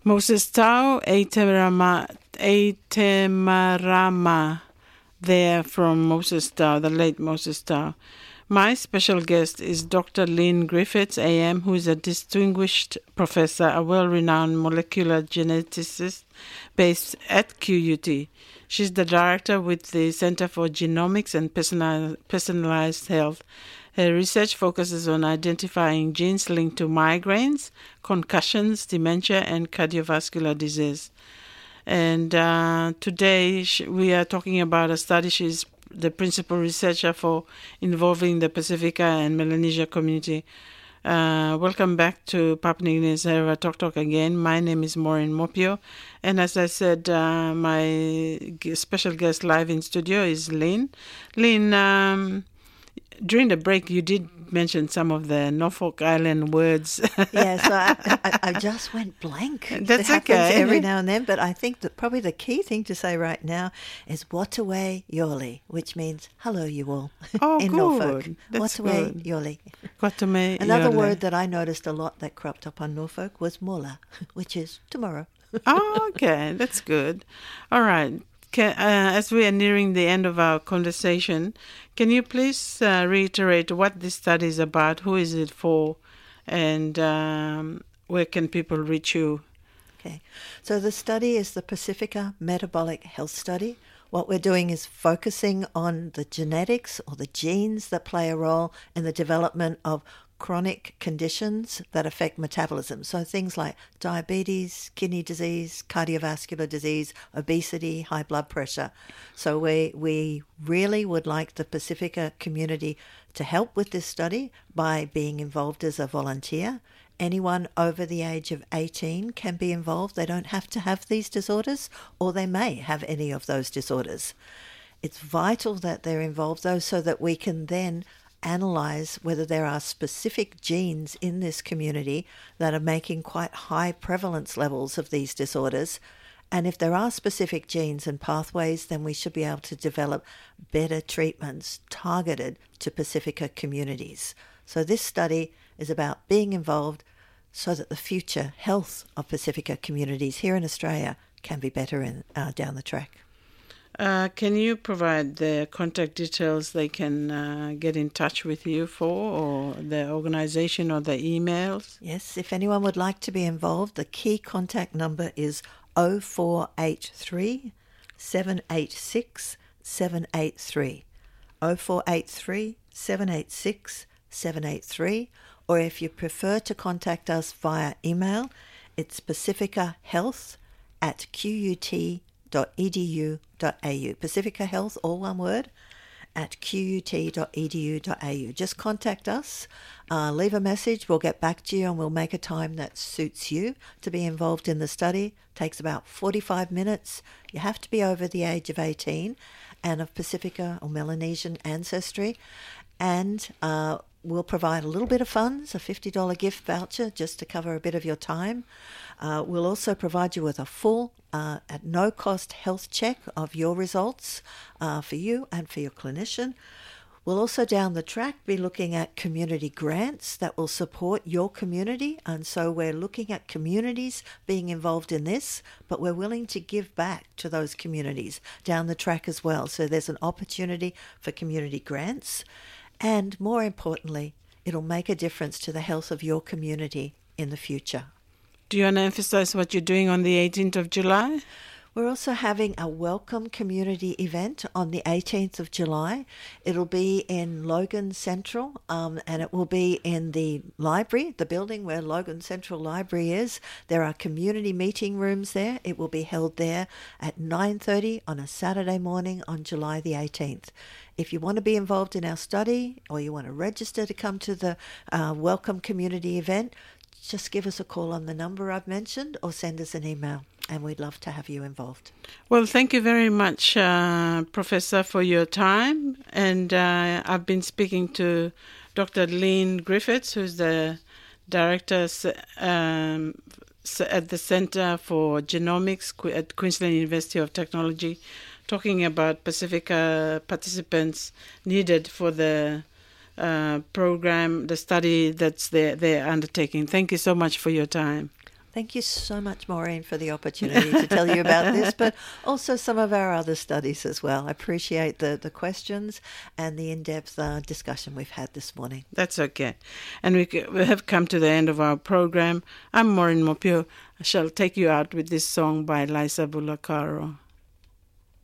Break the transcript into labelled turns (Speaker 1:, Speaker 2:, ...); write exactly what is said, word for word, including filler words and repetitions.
Speaker 1: Moses Tau Etemarama, Etemarama, there from Moses Tau, the late Moses Tau. My special guest is Doctor Lynn Griffiths, A M, who is a distinguished professor, a well-renowned molecular geneticist based at Q U T. She's the director with the Center for Genomics and Personal, Personalized Health. Her research focuses on identifying genes linked to migraines, concussions, dementia, and cardiovascular disease. And uh, today she, we are talking about a study. She's the principal researcher for involving the Pacifica and Melanesia community. Uh, welcome back to Papua New Guinea's Era Talk Talk again. My name is Maureen Mopio. And as I said, uh, my special guest live in studio is Lynn. Lynn, um, during the break, you did mention some of the Norfolk Island words.
Speaker 2: Yeah, so I, I, I just went blank.
Speaker 1: That's
Speaker 2: it happens
Speaker 1: okay.
Speaker 2: every now and then, but I think that probably the key thing to say right now is Wataway Yoli, which means hello, you all.
Speaker 1: Oh,
Speaker 2: in
Speaker 1: good.
Speaker 2: Norfolk.
Speaker 1: That's
Speaker 2: Wataway
Speaker 1: good.
Speaker 2: Yoli.
Speaker 1: Wataway
Speaker 2: Another
Speaker 1: Yoli.
Speaker 2: word that I noticed a lot that cropped up on Norfolk was mola, which is tomorrow.
Speaker 1: Oh, okay. That's good. All right. Can, uh, as we are nearing the end of our conversation, can you please uh, reiterate what this study is about, who is it for, and um, where can people reach you?
Speaker 2: Okay. So the study is the Pacifica Metabolic Health Study. What we're doing is focusing on the genetics or the genes that play a role in the development of chronic conditions that affect metabolism. So things like diabetes, kidney disease, cardiovascular disease, obesity, high blood pressure. So we we really would like the Pacifica community to help with this study by being involved as a volunteer. Anyone over the age of eighteen can be involved. They don't have to have these disorders, or they may have any of those disorders. It's vital that they're involved, though, so that we can then analyze whether there are specific genes in this community that are making quite high prevalence levels of these disorders. And if there are specific genes and pathways, then we should be able to develop better treatments targeted to Pacifica communities. So this study is about being involved so that the future health of Pacifica communities here in Australia can be better in, uh, down the track.
Speaker 1: Uh, can you provide the contact details they can uh, get in touch with you for, or the organization, or the emails?
Speaker 2: Yes, if anyone would like to be involved, the key contact number is oh four eight three, seven eight six, seven eight three. oh four eight three, seven eight six, seven eight three. Or if you prefer to contact us via email, it's pacificahealth at qut dot edu dot au. Pacifica Health, all one word, at qut dot edu dot au. Just contact us, uh, leave a message, we'll get back to you, and we'll make a time that suits you to be involved in the study. It takes about forty-five minutes. You have to be over the age of eighteen and of Pacifica or Melanesian ancestry, and uh, we'll provide a little bit of funds, a fifty dollars gift voucher, just to cover a bit of your time. Uh, we'll also provide you with a full, uh, at no cost health check of your results uh, for you and for your clinician. We'll also down the track be looking at community grants that will support your community. And so we're looking at communities being involved in this, but we're willing to give back to those communities down the track as well. So there's an opportunity for community grants. And more importantly, it'll make a difference to the health of your community in the future.
Speaker 1: Do you want to emphasize what you're doing on the eighteenth of July?
Speaker 2: We're also having a welcome community event on the eighteenth of July. It'll be in Logan Central, um, and it will be in the library, the building where Logan Central Library is. There are community meeting rooms there. It will be held there at nine thirty on a Saturday morning on July the eighteenth. If you want to be involved in our study, or you want to register to come to the uh, welcome community event, just give us a call on the number I've mentioned, or send us an email, and we'd love to have you involved.
Speaker 1: Well, thank you very much, uh, Professor, for your time. And uh, I've been speaking to Doctor Lynn Griffiths, who's the director um, at the Center for Genomics at Queensland University of Technology, talking about Pacifica participants needed for the uh, program, the study that's they're, they're undertaking. Thank you so much for your time.
Speaker 2: Thank you so much, Maureen, for the opportunity to tell you about this, but also some of our other studies as well. I appreciate the, the questions and the in-depth uh, discussion we've had this morning.
Speaker 1: That's okay. And we, we have come to the end of our program. I'm Maureen Mopio. I shall take you out with this song by Liza Bulacaro.